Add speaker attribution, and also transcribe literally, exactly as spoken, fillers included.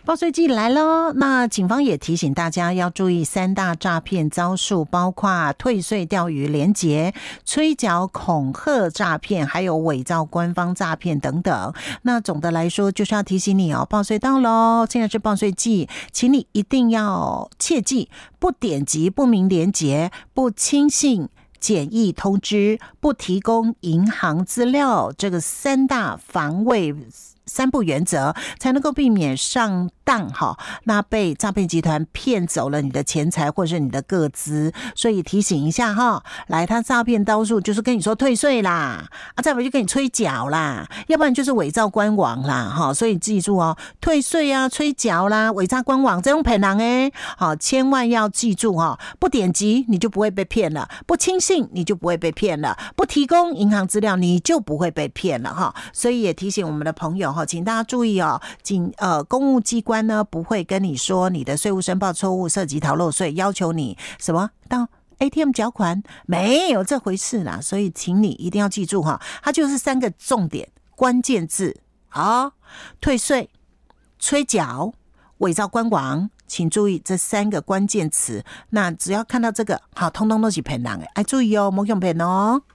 Speaker 1: 报税季来咯，那警方也提醒大家要注意三大诈骗招数，包括退税钓鱼连结、催缴恐吓诈骗，还有伪造官方诈骗等等。那总的来说就是要提醒你哦，报税到咯，现在是报税季，请你一定要切记，不点击不明连结，不轻信简易通知，不提供银行资料，这个三大防卫三不原则，才能够避免上当哈，那被诈骗集团骗走了你的钱财或是你的个资。所以提醒一下哈，来，他诈骗招数就是跟你说退税啦，啊，再不就跟你催缴啦，要不然就是伪造官网啦哈。所以记住哦，退税啊、催缴啦、伪造官网这种骗人诶，好，千万要记住哈，不点击你就不会被骗了，不轻信你就不会被骗了，不提供银行资料你就不会被骗了哈。所以也提醒我们的朋友哈，请大家注意哦，警呃公务机关呢不会跟你说你的税务申报错误涉及逃漏税，要求你什么到 A T M 缴款，没有这回事啦。所以请你一定要记住哈，它就是三个重点关键字，好，退税、催缴、伪造官网，请注意这三个关键词。那只要看到这个，好，通通都是骗人的，哎，注意哦，莫用骗哦。